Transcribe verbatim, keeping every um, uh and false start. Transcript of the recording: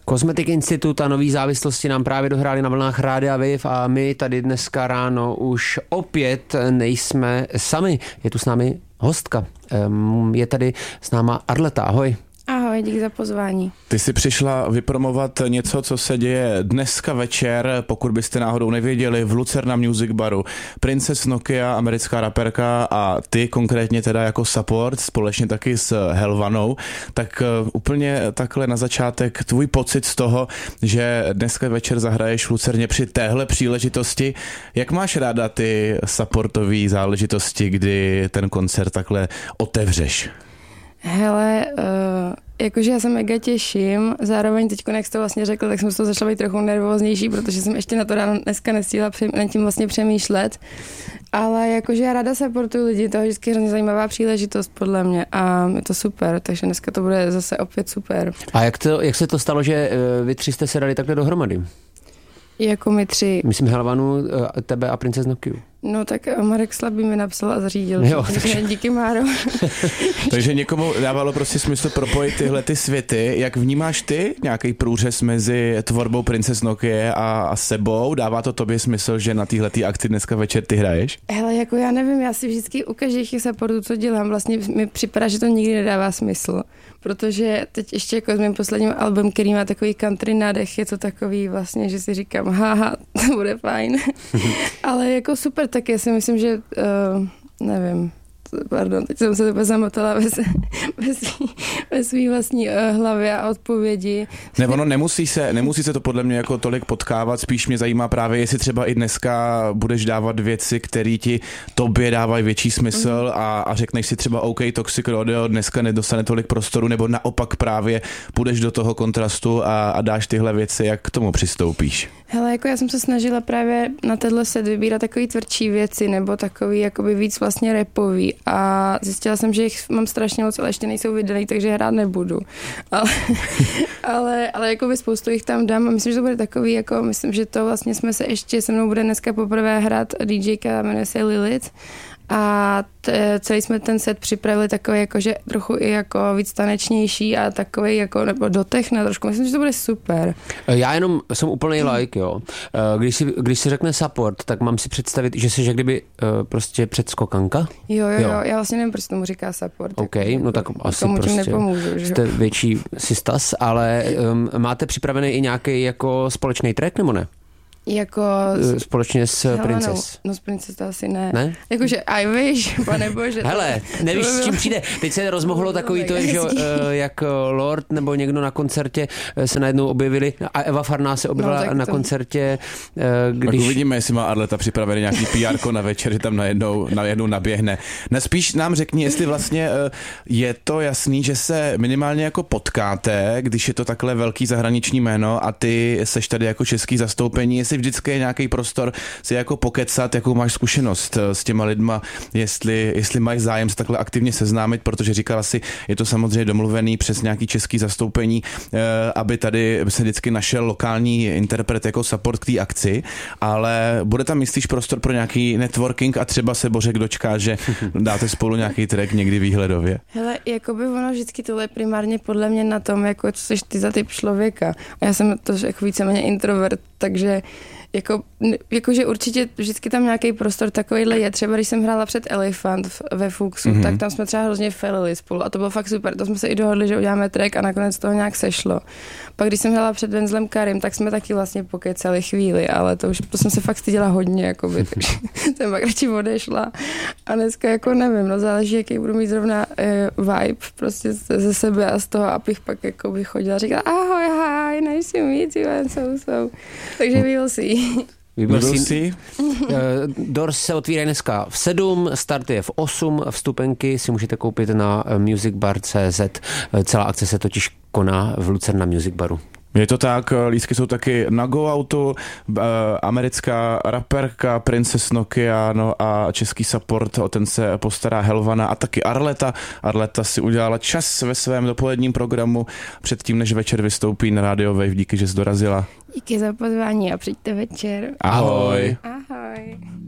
Cosmetic Institute a nový závislosti nám právě dohráli na vlnách Rádia Wave a my tady dneska ráno už opět nejsme sami. Je tu s námi hostka. Je tady s náma Arleta. Ahoj. Ahoj, díky za pozvání. Ty jsi přišla vypromovat něco, co se děje dneska večer, pokud byste náhodou nevěděli, v Lucerna Music Baru. Princess Nokia, americká raperka, a ty konkrétně teda jako support, společně taky s Helvanou. Tak uh, úplně takhle na začátek tvůj pocit z toho, že dneska večer zahraješ v Lucerně při téhle příležitosti. Jak máš ráda ty supportové záležitosti, kdy ten koncert takhle otevřeš? Hele, uh, jakože já se mega těším, zároveň teď, jak jsi to vlastně řekl, tak jsem z toho začala být trochu nervóznější, protože jsem ještě na to ráno dneska nestihla nad tím vlastně přemýšlet, ale jakože já ráda supportuju lidi, to je vždycky hrozně zajímavá příležitost podle mě a je to super, takže dneska to bude zase opět super. A jak, to, jak se to stalo, že vy tři jste se dali takhle dohromady? Jako my tři. Myslím Helvanu, tebe a Princess Nokiu. No tak Marek Slabý mi napsal a zařídil. Jo, takže díky, Máro. Takže někomu dávalo prostě smysl propojit tyhle ty světy. Jak vnímáš ty nějaký průřez mezi tvorbou Princess Nokie a, a sebou? Dává to tobě smysl, že na téhletý akci dneska večer ty hraješ? Hele, jako já nevím, já si vždycky u každých těch supportů, co dělám, vlastně mi připadá, že to nikdy nedává smysl. Protože teď ještě jako s mým posledním album, který má takový country nádech, je to takový vlastně, že si říkám, haha, to bude fajn. Ale jako super, tak já si myslím, že uh, nevím, pardon, teď jsem se úplně zamotala ve, ve, svý, ve svý vlastní uh, hlavě a odpovědi. Ne, ono nemusí se, nemusí se to podle mě jako tolik potkávat, spíš mě zajímá právě, jestli třeba i dneska budeš dávat věci, které ti tobě dávají větší smysl mm. a, a řekneš si třeba OK, Toxic Rodeo dneska nedostane tolik prostoru, nebo naopak právě půjdeš do toho kontrastu a, a dáš tyhle věci, jak k tomu přistoupíš? Hele, jako já jsem se snažila právě na tenhle set vybírat takový tvrdší věci, nebo takový jakoby víc vlastně rapový a zjistila jsem, že jich mám strašně moc, ale ještě nejsou vydaný, takže hrát nebudu. Ale, ale, ale jakoby spoustu jich tam dám a myslím, že to bude takový, jako myslím, že to vlastně jsme se ještě, se mnou bude dneska poprvé hrát DJka, jmenuje se Lilith. A t- celý jsme ten set připravili takový jakože trochu i jako víc tanečnější a takový jako nebo do techna trošku. Myslím, že to bude super. Já jenom jsem úplný like, jo. Když si, když si řekne support, tak mám si představit, že jsi jak kdyby uh, prostě předskokanka? Jo, jo, jo, já vlastně nevím, proč tomu říká support. OK, jako, no tak jako, asi tomu prostě nepomůžu, že? Jste větší sistas, ale um, máte připravený i nějaký jako společný track, nebo ne? Jako společně s Helenou. Princess. No s Princess to asi ne. Ne? Jakože I wish, pane bože. Hele, nevíš, s čím přijde. Teď se rozmohlo takový to, že jak Lord nebo někdo na koncertě se najednou objevili a Eva Farná se objevila no, na to... koncertě. Když... Tak uvidíme, jestli má Arleta připravený nějaký P R ko na večer, že tam najednou, najednou naběhne. Nespíš nám řekni, jestli vlastně je to jasný, že se minimálně jako potkáte, když je to takhle velký zahraniční jméno a ty seš tady jako český zastoupení, jestli vždycky je nějaký prostor si jako pokecat, jakou máš zkušenost s těma lidma, jestli, jestli mají zájem se takhle aktivně seznámit, protože říkala si, je to samozřejmě domluvený přes nějaký český zastoupení, aby tady se vždycky našel lokální interpret jako support k té akci, ale bude tam, myslíš, prostor pro nějaký networking a třeba se Bořek dočká, že dáte spolu nějaký track někdy výhledově? Hele, jakoby ono vždycky tohle je primárně podle mě na tom, jako co jsi ty za typ člověka. A já jsem to jako víceméně introvert, takže jako, jakože určitě vždycky tam nějaký prostor takovejhle je. Třeba když jsem hrála před Elephant ve Fuxu, mm-hmm. tak tam jsme třeba hrozně felili spolu a to bylo fakt super. To jsme se i dohodli, že uděláme track a nakonec toho nějak sešlo. Pak když jsem hrála před Venzlem Karim, tak jsme taky vlastně pokecali chvíli, ale to už to jsem se fakt styděla hodně, jakoby, takže jsem pak radši odešla. A dneska jako nevím, no záleží, jaký budu mít zrovna uh, vibe prostě ze sebe a z toho, abych pak jakoby chodila a říkala ahoj, hi, nice to meet you and so so. Takže we will see. Vybrsí. Doors se otvírají dneska v sedm, start je v osm, vstupenky si můžete koupit na musicbar tečka cé zet. Celá akce se totiž koná v Lucerna Music Baru. Je to tak, lístky jsou taky na Go Outu, americká raperka Princess Nokia, no a český support, o ten se postará Helvana a taky Arleta. Arleta si udělala čas ve svém dopoledním programu předtím, než večer vystoupí na Radio Wave. Díky, že jsi dorazila. Díky za pozvání a přijďte večer. Ahoj. Ahoj.